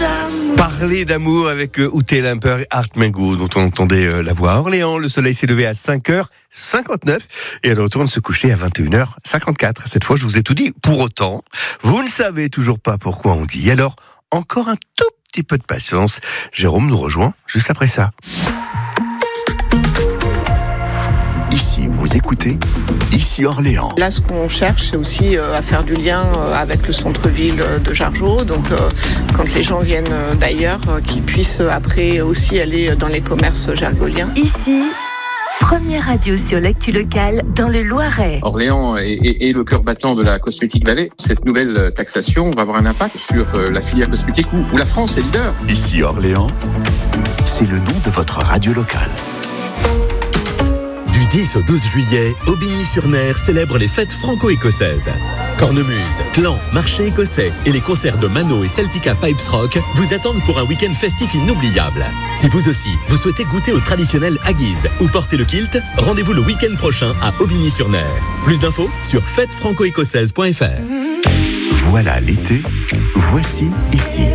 Parler d'amour avec Ute Lemper et Art Mengo, dont on entendait la voix à Orléans. Le soleil s'est levé à 5h59 et elle retourne se coucher à 21h54. Cette fois, je vous ai tout dit. Pour autant, vous ne savez toujours pas pourquoi on dit. Alors, encore un tout petit peu de patience. Jérôme nous rejoint juste après ça. Ici, vous écoutez, ici Orléans. Là, ce qu'on cherche, c'est aussi à faire du lien avec le centre-ville de Jargeau. Donc, quand les gens viennent d'ailleurs, qu'ils puissent après aussi aller dans les commerces jargoliens. Ici, première radio sur l'actu locale dans le Loiret. Orléans est le cœur battant de la cosmétique vallée. Cette nouvelle taxation va avoir un impact sur la filière cosmétique où la France est leader. Ici Orléans, c'est le nom de votre radio locale. Du 10 au 12 juillet, Aubigny-sur-Ner célèbre les fêtes franco-écossaises. Cornemuse, clans, marché écossais et les concerts de Mano et Celtica Pipes Rock vous attendent pour un week-end festif inoubliable. Si vous aussi, vous souhaitez goûter au traditionnel haggis ou porter le kilt, rendez-vous le week-end prochain à Aubigny-sur-Ner. Plus d'infos sur fêtesfranco-écossaises.fr. Voilà l'été, voici ici.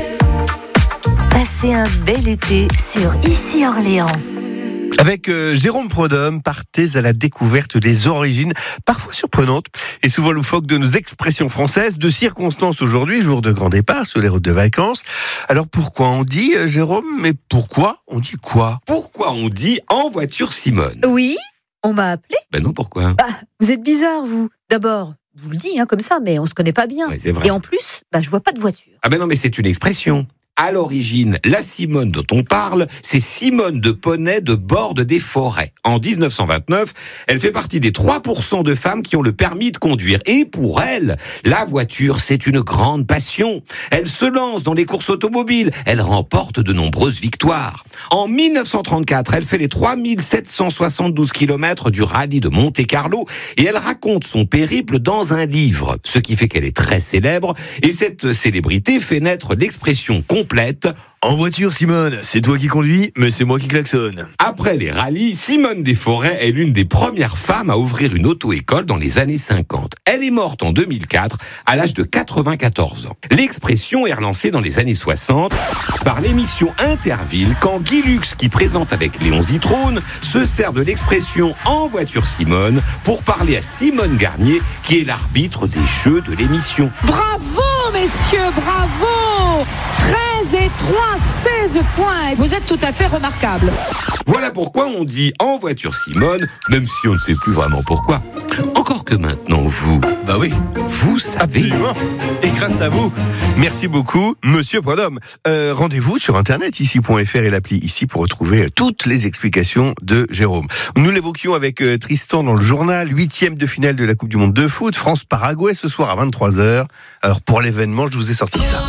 Passez un bel été sur Ici Orléans. Avec Jérôme Prodhomme, partez à la découverte des origines, parfois surprenantes et souvent loufoques de nos expressions françaises, de circonstances aujourd'hui, jour de grand départ sur les routes de vacances. Alors pourquoi on dit, Jérôme, mais pourquoi on dit quoi ? Pourquoi on dit en voiture Simone ? Oui, on m'a appelé. Ben non, pourquoi ? Vous êtes bizarre, vous. D'abord, je vous le dis comme ça, mais on se connaît pas bien. Ouais, c'est vrai. Et en plus, je vois pas de voiture. Ah ben non, mais c'est une expression. À l'origine, la Simone dont on parle, c'est Simone de Poney de Borde des Forêts. En 1929, elle fait partie des 3% de femmes qui ont le permis de conduire. Et pour elle, la voiture, c'est une grande passion. Elle se lance dans les courses automobiles. Elle remporte de nombreuses victoires. En 1934, elle fait les 3772 km du rallye de Monte-Carlo et elle raconte son périple dans un livre, ce qui fait qu'elle est très célèbre. Et cette célébrité fait naître l'expression complète. En voiture, Simone, c'est toi qui conduis, mais c'est moi qui klaxonne. Après les rallyes, Simone des Forêts est l'une des premières femmes à ouvrir une auto-école dans les années 50. Elle est morte en 2004, à l'âge de 94 ans. L'expression est relancée dans les années 60 par l'émission Interville, quand Guy Lux, qui présente avec Léon Zitrone, se sert de l'expression « en voiture Simone » pour parler à Simone Garnier, qui est l'arbitre des jeux de l'émission. Bravo, messieurs, bravo! 13 et 3, 16 points. Vous êtes tout à fait remarquables. Voilà pourquoi on dit en voiture Simone, même si on ne sait plus vraiment pourquoi. Encore que maintenant, vous savez. Absolument. Et grâce à vous, merci beaucoup, Monsieur Prodhomme. Rendez-vous sur Internet, ici.fr et l'appli ici pour retrouver toutes les explications de Jérôme. Nous l'évoquions avec Tristan dans le journal, 8e de finale de la Coupe du Monde de foot, France-Paraguay ce soir à 23h. Alors pour l'événement, je vous ai sorti ça.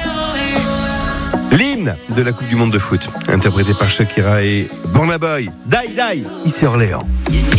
L'hymne de la Coupe du Monde de foot, interprété par Shakira et Burna Boy. Die, die, ici Orléans.